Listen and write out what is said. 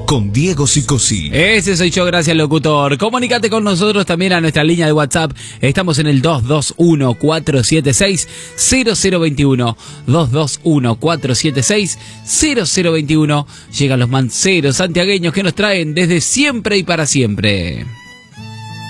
con Diego Sicosi. Ese soy yo, gracias locutor. Comunícate con nosotros también a nuestra línea de WhatsApp. Estamos en el 221-476-0021. 221-476-0021. Llegan los manceros santiagueños que nos traen desde siempre y para siempre.